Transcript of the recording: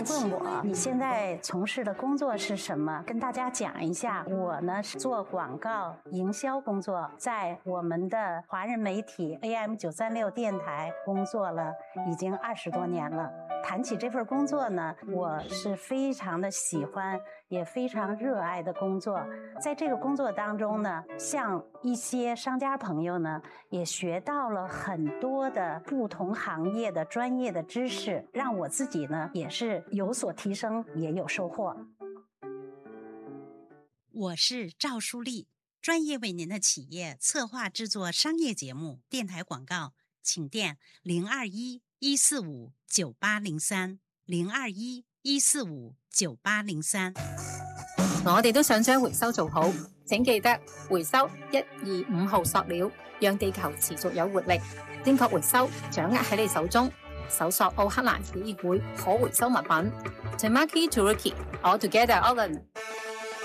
问我你现在从事的工作是什么，跟大家讲一下。我呢是做广告营销工作，在我们的华人媒体 AM936 电台工作了已经20多年了。谈起这份工作呢，我是非常的喜欢，也非常热爱的工作。在这个工作当中呢，像一些商家朋友呢，也学到了很多的不同行业的专业的知识，让我自己呢也是有所提升，也有收获。 我是赵淑丽，专业为您的企业策划制作商业节目、电台广告，请电021-145-9803，021-145-9803。 我哋都想將回收做好，請記得回收125號塑料，讓地球持續有活力。正確回收掌握喺你手中。搜索奧克蘭協議會可回收物品 Tamaki Turkey All Together Holland。